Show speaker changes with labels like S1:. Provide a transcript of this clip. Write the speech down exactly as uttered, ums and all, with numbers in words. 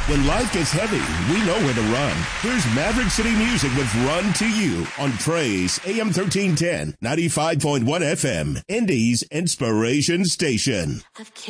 S1: When life gets heavy, we know where to run. Here's Maverick City Music with Run to You on Praise A M thirteen ten, ninety-five point one F M, Indy's Inspiration Station.